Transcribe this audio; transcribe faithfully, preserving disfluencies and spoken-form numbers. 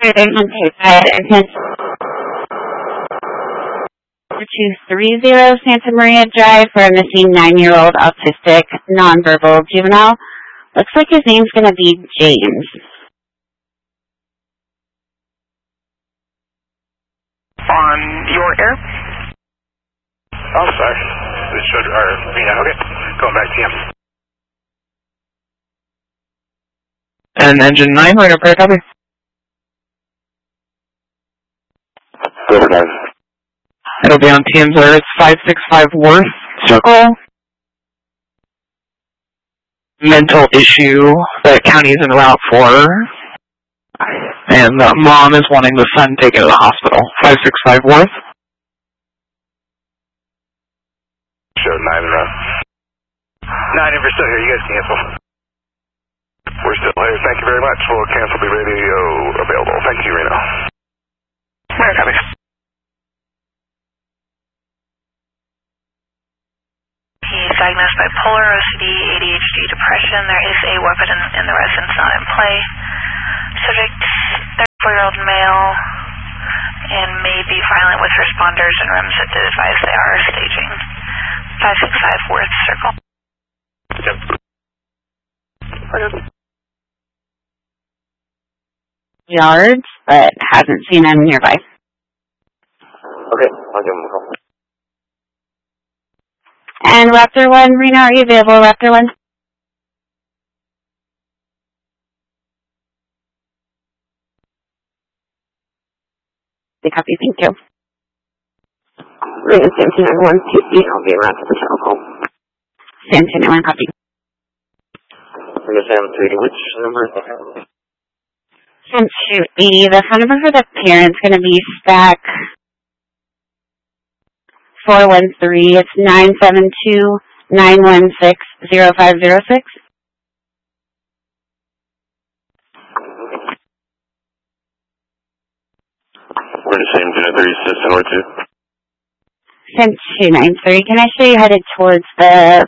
two three zero Santa Maria Drive for a missing nine-year-old autistic nonverbal juvenile. Looks like his name's going to be James. On your air? Oh, sorry. This should, or, yeah, okay. Going back to him. And engine nine, right up, right, copy. Over nine. It'll be on T M Z. It's five six five Worth Circle. Mental issue that county's en route for. And the mom is wanting the son taken to the hospital. five six five Worth. Show nine and run. Nine, if you're still here, you guys cancel. We're still here. Thank you very much. We'll cancel the radio available. Thank you, Reno. Where, copy. He's diagnosed bipolar, O C D, A D H D, depression. There is a weapon in, in the residence, not in play. Subject, thirty-four-year-old male, and may be violent with responders and rooms that did advise they are staging. five six five Worth Circle. Yep. Yards, but hasn't seen him nearby. Okay, I'll give him a call. And Raptor one, Reno, are you available, Raptor one? The copy, thank you. Reno, Sam two nine one, T C, I'll be around for the telephone. Sam two nine one, copy. Reno, Sam two, which number is that? Sam two eighty, the phone number for the parent's going to be stack four one three, it's nine seven two, nine one six, zero five zero six. We're the same two nine three, system or two. Sam two nine three, can I show you headed towards the